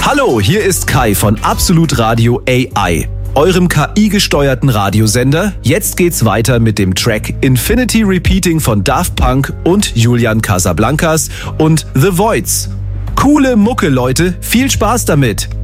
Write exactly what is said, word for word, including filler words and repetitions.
Hallo, hier ist Kai von Absolut Radio A I, eurem K I-gesteuerten Radiosender. Jetzt geht's weiter mit dem Track Infinity Repeating von Daft Punk und Julian Casablancas und The Voids. Coole Mucke, Leute. Viel Spaß damit.